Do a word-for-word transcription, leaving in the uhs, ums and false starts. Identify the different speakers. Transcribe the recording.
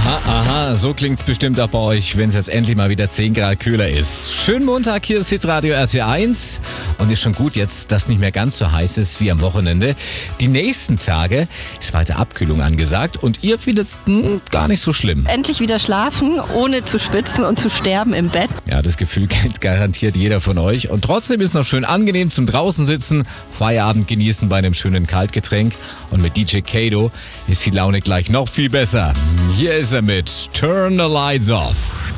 Speaker 1: Aha, aha, so klingt's bestimmt auch bei euch, wenn es jetzt endlich mal wieder zehn Grad kühler ist. Schönen Montag, hier ist Hitradio R T eins und ist schon gut jetzt, dass nicht mehr ganz so heiß ist wie am Wochenende. Die nächsten Tage ist weiter Abkühlung angesagt und ihr findet es gar nicht so schlimm.
Speaker 2: Endlich wieder schlafen, ohne zu schwitzen und zu sterben im Bett.
Speaker 1: Ja, das Gefühl kennt garantiert jeder von euch und trotzdem ist noch schön angenehm zum draußen sitzen, Feierabend genießen bei einem schönen Kaltgetränk und mit D J Kato ist die Laune gleich noch viel besser. Hier ist er mit Turn the Lights Off.